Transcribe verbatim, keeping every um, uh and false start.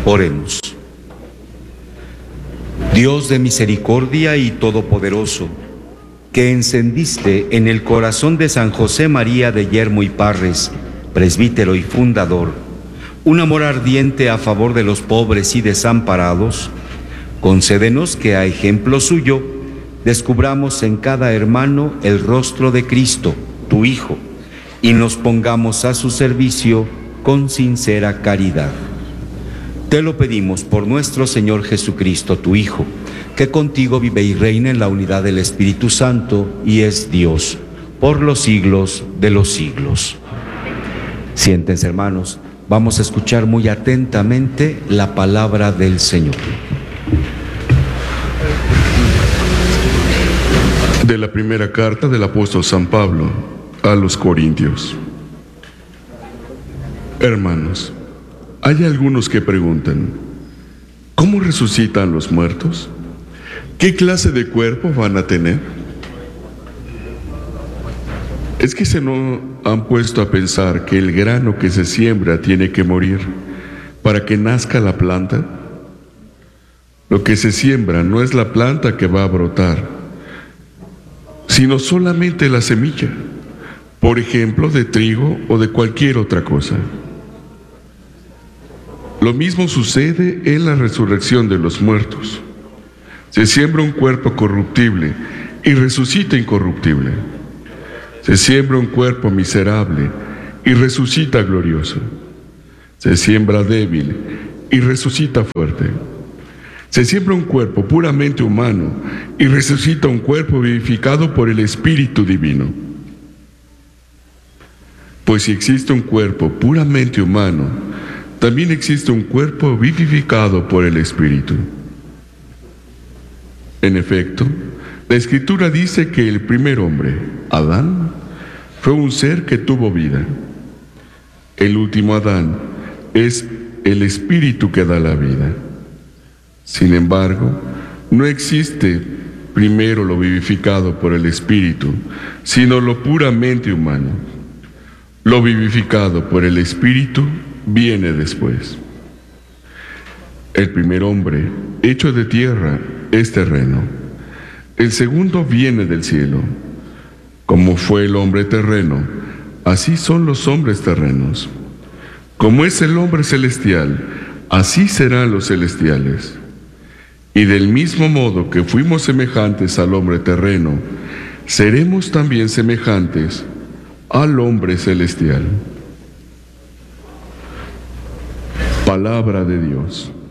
Oremos. Dios de misericordia y todopoderoso, que encendiste en el corazón de San José María de Yermo y Parres, presbítero y fundador, un amor ardiente a favor de los pobres y desamparados, concédenos que a ejemplo suyo descubramos en cada hermano el rostro de Cristo, tu Hijo, y nos pongamos a su servicio con sincera caridad. Te lo pedimos por nuestro Señor Jesucristo, tu Hijo, que contigo vive y reina en la unidad del Espíritu Santo y es Dios por los siglos de los siglos. Siéntense, hermanos, vamos a escuchar muy atentamente la palabra del Señor. De la primera carta del apóstol San Pablo a los Corintios. Hermanos, hay algunos que preguntan, ¿cómo resucitan los muertos? ¿Qué clase de cuerpo van a tener? ¿Es que se no han puesto a pensar que el grano que se siembra tiene que morir para que nazca la planta? Lo que se siembra no es la planta que va a brotar, sino solamente la semilla, por ejemplo, de trigo o de cualquier otra cosa. Lo mismo sucede en la resurrección de los muertos. Se siembra un cuerpo corruptible y resucita incorruptible. Se siembra un cuerpo miserable y resucita glorioso. Se siembra débil y resucita fuerte. Se siembra un cuerpo puramente humano y resucita un cuerpo vivificado por el Espíritu Divino. Pues si existe un cuerpo puramente humano, también existe un cuerpo vivificado por el Espíritu. En efecto, la Escritura dice que el primer hombre, Adán, fue un ser que tuvo vida. El último Adán es el Espíritu que da la vida. Sin embargo, no existe primero lo vivificado por el Espíritu, sino lo puramente humano. Lo vivificado por el Espíritu viene después. El primer hombre, hecho de tierra, es terreno. El segundo viene del cielo. Como fue el hombre terreno, así son los hombres terrenos. Como es el hombre celestial, así serán los celestiales. Y del mismo modo que fuimos semejantes al hombre terreno, seremos también semejantes al hombre celestial. Palabra de Dios.